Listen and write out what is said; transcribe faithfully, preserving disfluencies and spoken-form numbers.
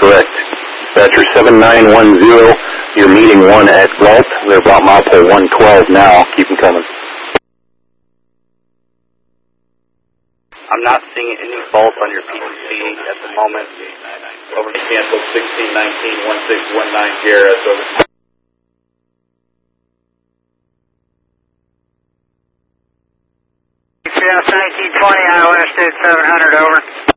correct. Dispatcher seven nine one zero, you're meeting one at Galt. They're about mile pole one twelve now. Keep them coming. I'm not seeing any fault on your P T C at the moment. Over to cancel sixteen nineteen one six one nine Garrett. Over. nineteen twenty, Iowa Interstate seven hundred, over.